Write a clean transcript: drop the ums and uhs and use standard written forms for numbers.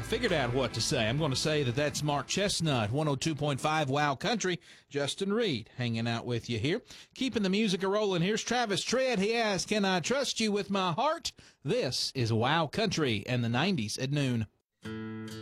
figured out what to say. I'm going to say that that's Mark Chestnut, 102.5 Wow Country. Justin Reed hanging out with you here. Keeping the music a-rolling. Here's Travis Tritt. He asks, can I trust you with my heart? This is Wow Country and the 90s at noon.